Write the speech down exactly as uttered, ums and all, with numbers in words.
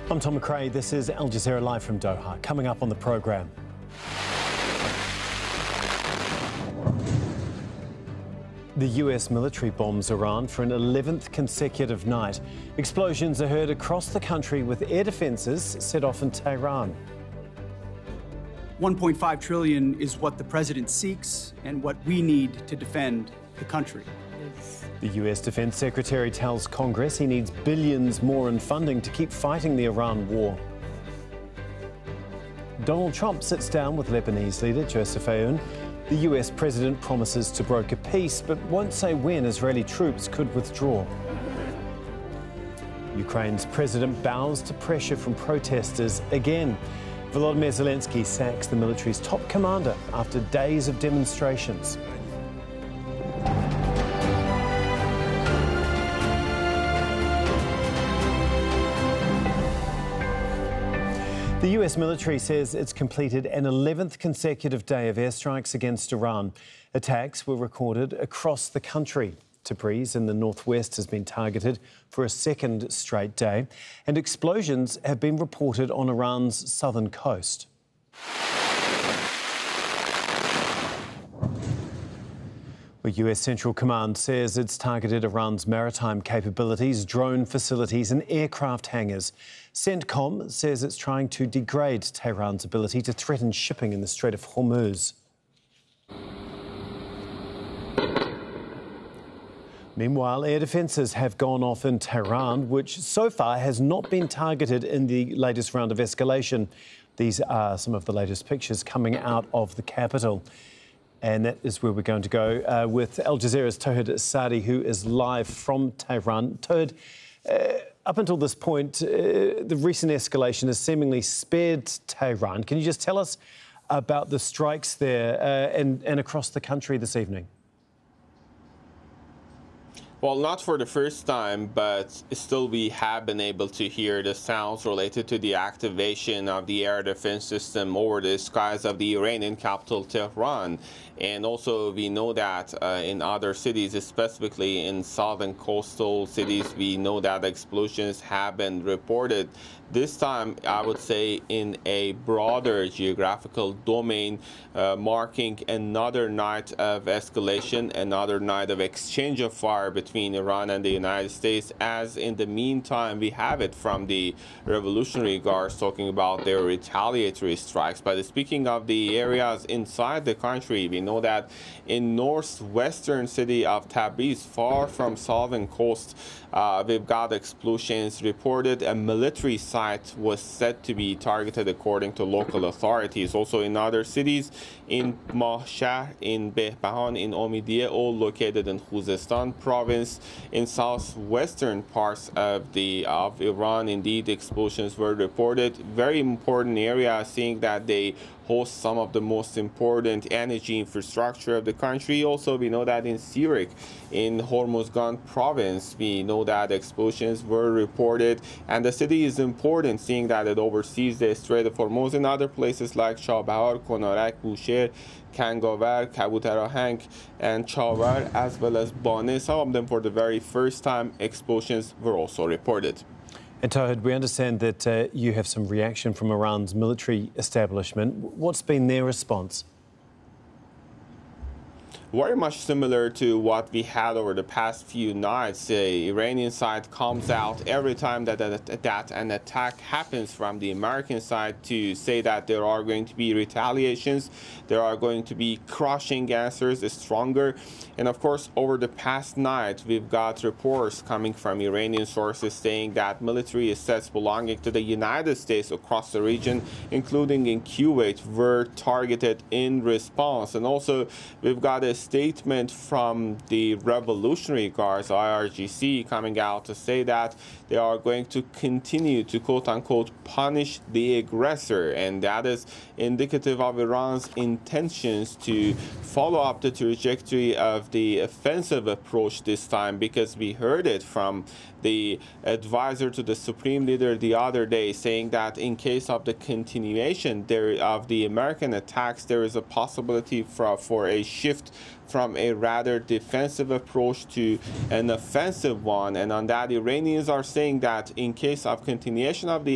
I'm Tom McRae. This is Al Jazeera Live from Doha. Coming up on the programme. The U S military bombs Iran for an eleventh consecutive night. Explosions are heard across the country with air defences set off in Tehran. one point five trillion dollars is what the president seeks and what we need to defend the country. The U S Defense Secretary tells Congress he needs billions more in funding to keep fighting the Iran war. Donald Trump sits down with Lebanese leader Joseph Aoun. The U S president promises to broker peace, but won't say when Israeli troops could withdraw. Ukraine's president bows to pressure from protesters again. Volodymyr Zelensky sacks the military's top commander after days of demonstrations. The U S military says it's completed an eleventh consecutive day of airstrikes against Iran. Attacks were recorded across the country. Tabriz in the northwest has been targeted for a second straight day, and explosions have been reported on Iran's southern coast. The U S Central Command says it's targeted Iran's maritime capabilities, drone facilities and aircraft hangars. CENTCOM says it's trying to degrade Tehran's ability to threaten shipping in the Strait of Hormuz. Meanwhile, air defences have gone off in Tehran, which so far has not been targeted in the latest round of escalation. These are some of the latest pictures coming out of the capital. And that is where we're going to go uh, with Al Jazeera's Tawhid Saadi, who is live from Tehran. Tawhid, uh, up until this point, uh, the recent escalation has seemingly spared Tehran. Can you just tell us about the strikes there uh, and, and across the country this evening? Well, not for the first time, but still we have been able to hear the sounds related to the activation of the air defense system over the skies of the Iranian capital, Tehran. And also we know that uh, in other cities, specifically in southern coastal cities, we know that explosions have been reported. This time, I would say, in a broader geographical domain, uh, marking another night of escalation, another night of exchange of fire between Iran and the United States, as in the meantime, we have it from the Revolutionary Guards talking about their retaliatory strikes. But speaking of the areas inside the country, we know that in northwestern city of Tabriz, far from southern coast, uh, we've got explosions reported. A military site was said to be targeted according to local authorities. Also in other cities, in Mahshahr, in Behbahan, in Omidyeh, all located in Khuzestan province. In southwestern parts of the of Iran, indeed, explosions were reported. Very important area, seeing that they host some of the most important energy infrastructure of the country. Also, we know that in Sirik, in Hormozgan province, we know that explosions were reported, and the city is important, seeing that it oversees the Strait of Hormuz. In other places like Chabahar, Konarak, Bushehr, Kangavar, Kabutarahang, and Chawar, as well as Bane, some of them for the very first time, explosions were also reported. And Tawhid, we understand that uh, you have some reaction from Iran's military establishment. What's been their response? Very much similar to what we had over the past few nights. The Iranian side comes out every time that, that, that an attack happens from the American side to say that there are going to be retaliations, there are going to be crushing answers, stronger. And of course, over the past night, we've got reports coming from Iranian sources saying that military assets belonging to the United States across the region, including in Kuwait, were targeted in response. And also, we've got a statement from the Revolutionary Guards, I R G C, coming out to say that they are going to continue to quote-unquote punish the aggressor, and that is indicative of Iran's intentions to follow up the trajectory of the offensive approach this time, because we heard it from the advisor to the Supreme Leader the other day, saying that in case of the continuation there of the American attacks, there is a possibility for, for a shift from a rather defensive approach to an offensive one. And on that, Iranians are saying that in case of continuation of the